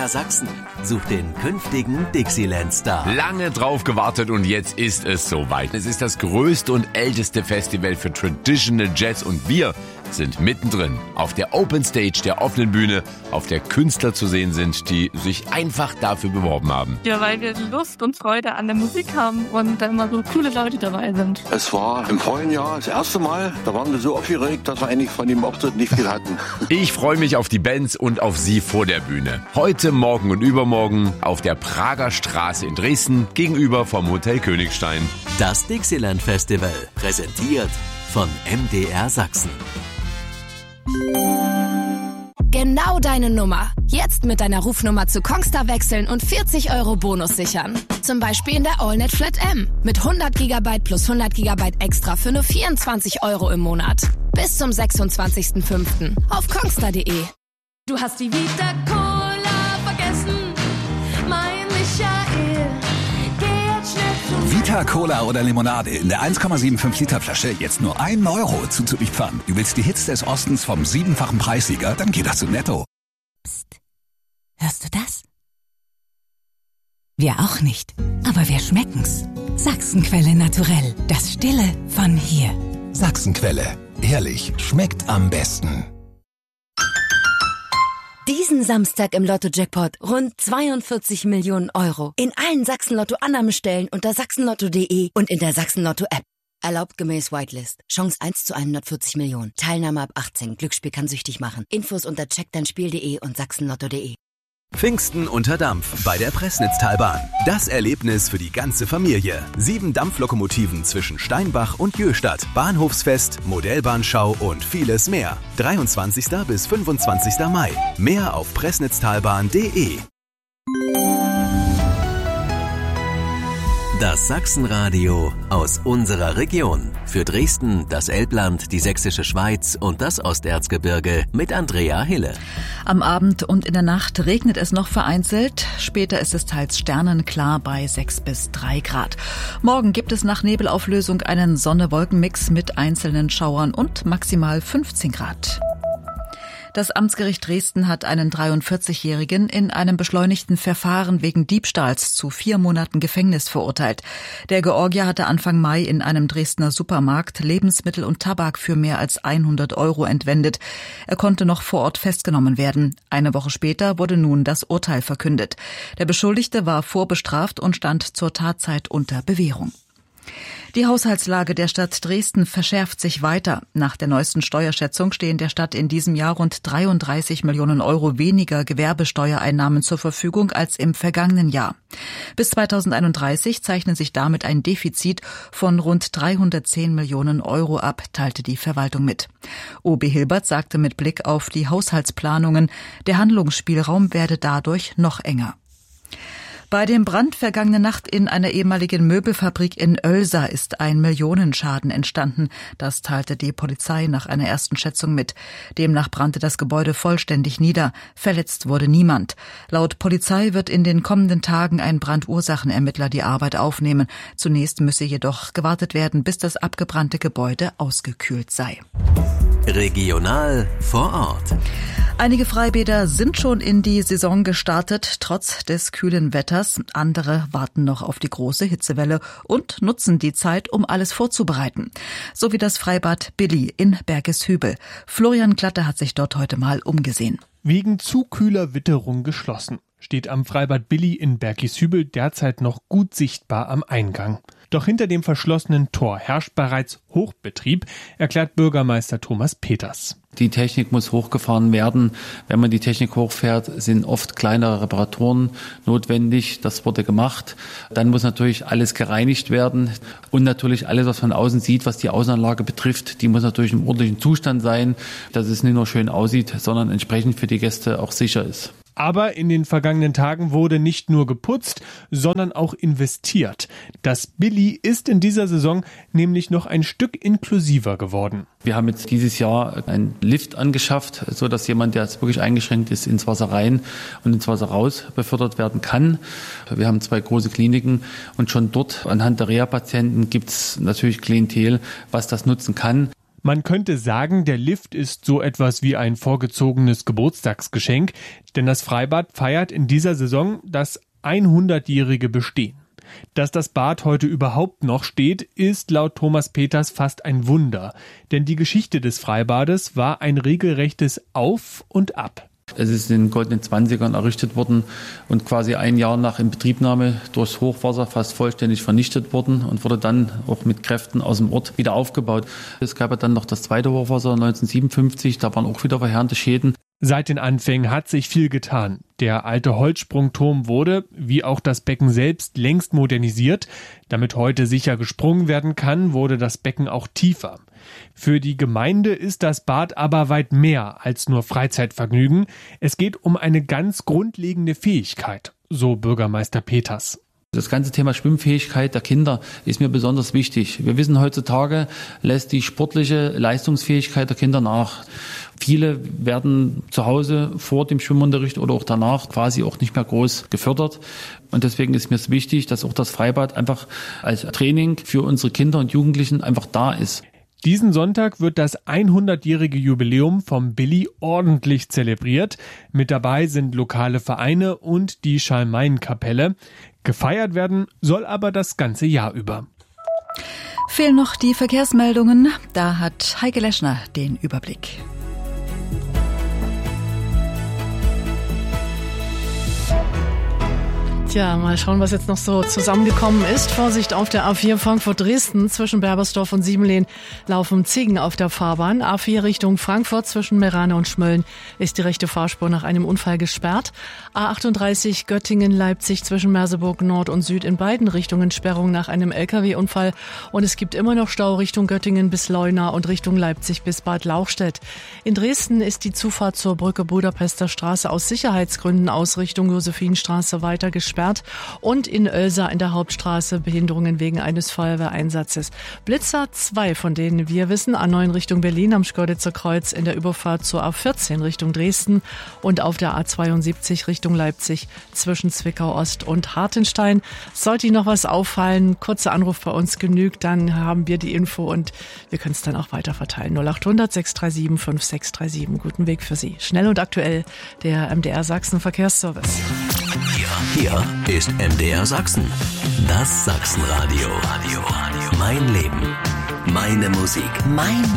MDR Sachsen sucht den künftigen Dixieland-Star. Lange drauf gewartet und jetzt ist es soweit. Es ist das größte und älteste Festival für Traditional Jazz und wir sind mittendrin auf der Open Stage, der offenen Bühne, auf der Künstler zu sehen sind, die sich einfach dafür beworben haben. Ja, weil wir Lust und Freude an der Musik haben und da immer so coole Leute dabei sind. Es war im vorigen Jahr das erste Mal, da waren wir so aufgeregt, dass wir eigentlich von dem Auftritt nicht viel hatten. Ich freue mich auf die Bands und auf Sie vor der Bühne. Heute, morgen und übermorgen auf der Prager Straße in Dresden gegenüber vom Hotel Königstein. Das Dixieland Festival, präsentiert von MDR Sachsen. Genau deine Nummer. Jetzt mit deiner Rufnummer zu Kongstar wechseln und 40 € Bonus sichern. Zum Beispiel in der AllNet Flat M. Mit 100 GB plus 100 GB extra für nur 24 € im Monat. Bis zum 26.05. auf kongstar.de. Du hast die Vita Cola vergessen, mein Michael. Geh jetzt schnell zu Vita Cola oder Limonade in der 1,75 Liter Flasche jetzt nur 1 € zuzulieferern. Du willst die Hits des Ostens vom 7-fachen Preissieger? Dann geht das zu Netto. Psst. Hörst du das? Wir auch nicht, aber wir schmecken's. Sachsenquelle naturell, das Stille von hier. Sachsenquelle, ehrlich, schmeckt am besten. Diesen Samstag im Lotto-Jackpot rund 42 Millionen €. In allen Sachsen-Lotto-Annahmestellen unter sachsenlotto.de und in der Sachsen-Lotto-App. Erlaubt gemäß Whitelist. Chance 1 zu 140 Millionen. Teilnahme ab 18. Glücksspiel kann süchtig machen. Infos unter checkdeinspiel.de und sachsenlotto.de. Pfingsten unter Dampf bei der Pressnitztalbahn. Das Erlebnis für die ganze Familie. 7 Dampflokomotiven zwischen Steinbach und Jöhstadt. Bahnhofsfest, Modellbahnschau und vieles mehr. 23. bis 25. Mai. Mehr auf pressnitztalbahn.de. Das Sachsenradio aus unserer Region. Für Dresden, das Elbland, die Sächsische Schweiz und das Osterzgebirge mit Andrea Hille. Am Abend und in der Nacht regnet es noch vereinzelt. Später ist es teils sternenklar bei 6 bis 3 Grad. Morgen gibt es nach Nebelauflösung einen Sonne-Wolken-Mix mit einzelnen Schauern und maximal 15 Grad. Das Amtsgericht Dresden hat einen 43-Jährigen in einem beschleunigten Verfahren wegen Diebstahls zu 4 Monaten Gefängnis verurteilt. Der Georgier hatte Anfang Mai in einem Dresdner Supermarkt Lebensmittel und Tabak für mehr als 100 € entwendet. Er konnte noch vor Ort festgenommen werden. Eine Woche später wurde nun das Urteil verkündet. Der Beschuldigte war vorbestraft und stand zur Tatzeit unter Bewährung. Die Haushaltslage der Stadt Dresden verschärft sich weiter. Nach der neuesten Steuerschätzung stehen der Stadt in diesem Jahr rund 33 Millionen € weniger Gewerbesteuereinnahmen zur Verfügung als im vergangenen Jahr. Bis 2031 zeichnet sich damit ein Defizit von rund 310 Millionen € ab, teilte die Verwaltung mit. OB Hilbert sagte mit Blick auf die Haushaltsplanungen, der Handlungsspielraum werde dadurch noch enger. Bei dem Brand vergangene Nacht in einer ehemaligen Möbelfabrik in Oelsa ist ein Millionenschaden entstanden. Das teilte die Polizei nach einer ersten Schätzung mit. Demnach brannte das Gebäude vollständig nieder. Verletzt wurde niemand. Laut Polizei wird in den kommenden Tagen ein Brandursachenermittler die Arbeit aufnehmen. Zunächst müsse jedoch gewartet werden, bis das abgebrannte Gebäude ausgekühlt sei. Regional vor Ort. Einige Freibäder sind schon in die Saison gestartet, trotz des kühlen Wetters. Andere warten noch auf die große Hitzewelle und nutzen die Zeit, um alles vorzubereiten. So wie das Freibad Billy in Bergeshübel. Florian Klatte hat sich dort heute mal umgesehen. Wegen zu kühler Witterung geschlossen. Steht am Freibad Billy in Bergeshübel derzeit noch gut sichtbar am Eingang. Doch hinter dem verschlossenen Tor herrscht bereits Hochbetrieb, erklärt Bürgermeister Thomas Peters. Die Technik muss hochgefahren werden. Wenn man die Technik hochfährt, sind oft kleinere Reparaturen notwendig. Das wurde gemacht. Dann muss natürlich alles gereinigt werden. Und natürlich alles, was von außen sieht, was die Außenanlage betrifft, die muss natürlich im ordentlichen Zustand sein, dass es nicht nur schön aussieht, sondern entsprechend für die Gäste auch sicher ist. Aber in den vergangenen Tagen wurde nicht nur geputzt, sondern auch investiert. Das Billy ist in dieser Saison nämlich noch ein Stück inklusiver geworden. Wir haben jetzt dieses Jahr einen Lift angeschafft, so dass jemand, der jetzt wirklich eingeschränkt ist, ins Wasser rein und ins Wasser raus befördert werden kann. Wir haben 2 große Kliniken und schon dort anhand der Reha-Patienten gibt es natürlich Klientel, was das nutzen kann. Man könnte sagen, der Lift ist so etwas wie ein vorgezogenes Geburtstagsgeschenk, denn das Freibad feiert in dieser Saison das 100-jährige Bestehen. Dass das Bad heute überhaupt noch steht, ist laut Thomas Peters fast ein Wunder, denn die Geschichte des Freibades war ein regelrechtes Auf und Ab. Es ist in den goldenen 20ern errichtet worden und quasi ein Jahr nach Inbetriebnahme durchs Hochwasser fast vollständig vernichtet worden und wurde dann auch mit Kräften aus dem Ort wieder aufgebaut. Es gab ja dann noch das zweite Hochwasser 1957, da waren auch wieder verheerende Schäden. Seit den Anfängen hat sich viel getan. Der alte Holzsprungturm wurde, wie auch das Becken selbst, längst modernisiert. Damit heute sicher gesprungen werden kann, wurde das Becken auch tiefer. Für die Gemeinde ist das Bad aber weit mehr als nur Freizeitvergnügen. Es geht um eine ganz grundlegende Fähigkeit, so Bürgermeister Peters. Das ganze Thema Schwimmfähigkeit der Kinder ist mir besonders wichtig. Wir wissen, heutzutage lässt die sportliche Leistungsfähigkeit der Kinder nach. Viele werden zu Hause vor dem Schwimmunterricht oder auch danach quasi auch nicht mehr groß gefördert. Und deswegen ist mir es wichtig, dass auch das Freibad einfach als Training für unsere Kinder und Jugendlichen einfach da ist. Diesen Sonntag wird das 100-jährige Jubiläum vom Billy ordentlich zelebriert. Mit dabei sind lokale Vereine und die Schalmeienkapelle. Gefeiert werden soll aber das ganze Jahr über. Fehlen noch die Verkehrsmeldungen. Da hat Heike Leschner den Überblick. Tja, mal schauen, was jetzt noch so zusammengekommen ist. Vorsicht auf der A4 Frankfurt-Dresden. Zwischen Berbersdorf und Siebenlehn laufen Ziegen auf der Fahrbahn. A4 Richtung Frankfurt zwischen Merane und Schmölln ist die rechte Fahrspur nach einem Unfall gesperrt. A38 Göttingen-Leipzig zwischen Merseburg Nord und Süd in beiden Richtungen Sperrung nach einem LKW-Unfall. Und es gibt immer noch Stau Richtung Göttingen bis Leuna und Richtung Leipzig bis Bad Lauchstädt. In Dresden ist die Zufahrt zur Brücke Budapester Straße aus Sicherheitsgründen aus Richtung Josephinstraße weiter gesperrt. Und in Oelsa in der Hauptstraße Behinderungen wegen eines Feuerwehreinsatzes. Blitzer 2, von denen wir wissen, A9 Richtung Berlin am Schkeuditzer Kreuz in der Überfahrt zur A14 Richtung Dresden und auf der A72 Richtung Leipzig zwischen Zwickau Ost und Hartenstein. Sollte Ihnen noch was auffallen, kurzer Anruf bei uns genügt, dann haben wir die Info und wir können es dann auch weiter verteilen. 0800 637 5637. Guten Weg für Sie. Schnell und aktuell der MDR Sachsen Verkehrsservice. Hier ist MDR Sachsen. Das Sachsenradio. Mein Leben. Meine Musik.